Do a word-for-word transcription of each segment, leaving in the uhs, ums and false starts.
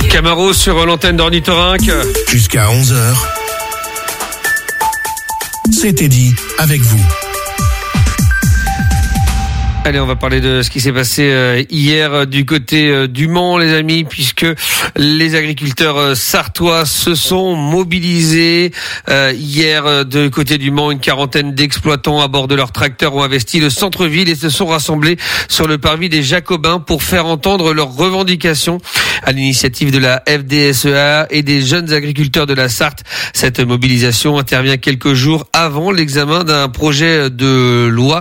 Camaro sur l'antenne d'Ornithorynque. Jusqu'à onze heures. C'était dit avec vous. Allez, on va parler de ce qui s'est passé hier du côté du Mans, les amis, puisque les agriculteurs sartois se sont mobilisés. Euh, hier, du côté du Mans, une quarantaine d'exploitants à bord de leurs tracteurs ont investi le centre-ville et se sont rassemblés sur le parvis des Jacobins pour faire entendre leurs revendications. À l'initiative de la F D S E A et des jeunes agriculteurs de la Sarthe, cette mobilisation intervient quelques jours avant l'examen d'un projet de loi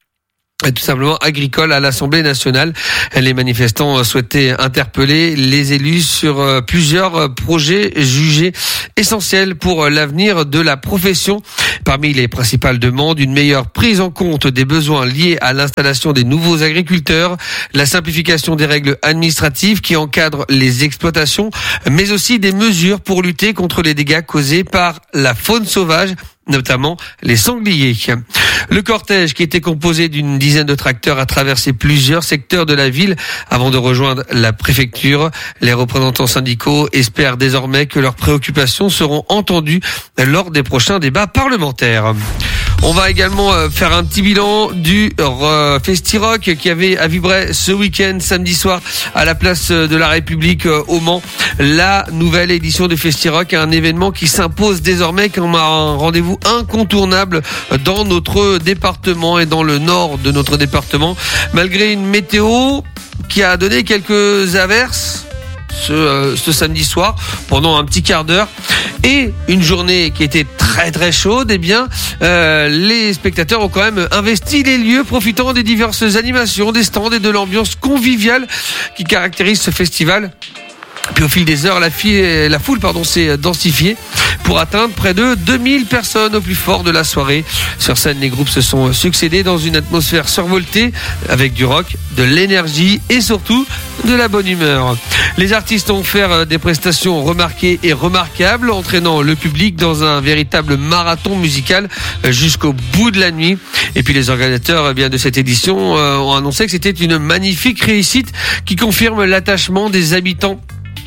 tout simplement agricole à l'Assemblée nationale. Les manifestants souhaitaient interpeller les élus sur plusieurs projets jugés essentiels pour l'avenir de la profession. Parmi les principales demandes, une meilleure prise en compte des besoins liés à l'installation des nouveaux agriculteurs, la simplification des règles administratives qui encadrent les exploitations, mais aussi des mesures pour lutter contre les dégâts causés par la faune sauvage, notamment les sangliers. Le cortège, qui était composé d'une dizaine de tracteurs, a traversé plusieurs secteurs de la ville avant de rejoindre la préfecture. Les représentants syndicaux espèrent désormais que leurs préoccupations seront entendues lors des prochains débats parlementaires. On va également faire un petit bilan du Festi-Rock qui avait à vibrer ce week-end, samedi soir, à la place de la République au Mans. La nouvelle édition du Festi-Rock, un événement qui s'impose désormais comme un rendez-vous incontournable dans notre département et dans le nord de notre département. Malgré une météo qui a donné quelques averses ce, euh, ce samedi soir pendant un petit quart d'heure et une journée qui était très très chaude, eh bien euh, les spectateurs ont quand même investi les lieux, profitant des diverses animations, des stands et de l'ambiance conviviale qui caractérise ce festival. Puis au fil des heures, la, fille, la foule pardon, s'est densifiée pour atteindre près de deux mille personnes au plus fort de la soirée. Sur scène, les groupes se sont succédés dans une atmosphère survoltée avec du rock, de l'énergie et surtout de la bonne humeur. Les artistes ont fait des prestations remarquées et remarquables, entraînant le public dans un véritable marathon musical jusqu'au bout de la nuit. Et puis les organisateurs eh bien, de cette édition ont annoncé que c'était une magnifique réussite qui confirme l'attachement des habitants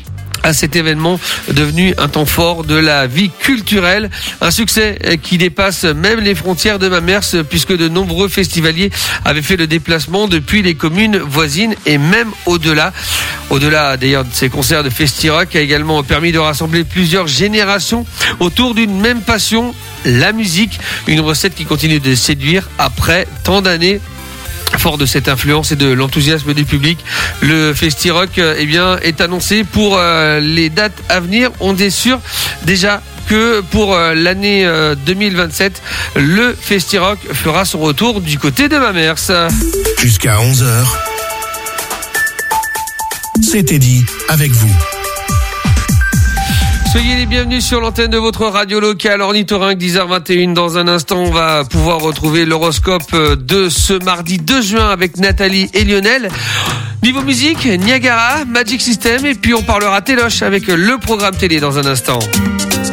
à cet événement devenu un temps fort de la vie culturelle. Un succès qui dépasse même les frontières de Mamers, puisque de nombreux festivaliers avaient fait le déplacement depuis les communes voisines et même au-delà. Au-delà d'ailleurs de ces concerts de Festi-Rock a également permis de rassembler plusieurs générations autour d'une même passion, la musique. Une recette qui continue de séduire après tant d'années. Fort de cette influence et de l'enthousiasme du public, le Festi-Rock eh bien, est annoncé pour euh, les dates à venir. On est sûr déjà que pour euh, l'année euh, deux mille vingt-sept, le Festi-Rock fera son retour du côté de Mamers. Jusqu'à onze heures. C'était dit avec vous. Soyez les bienvenus sur l'antenne de votre radio locale Ornithorynque, dix heures vingt et une. Dans un instant, on va pouvoir retrouver l'horoscope de ce mardi deux juin avec Nathalie et Lionel. Niveau musique, Niagara, Magic System, et puis on parlera téloche avec le programme télé dans un instant.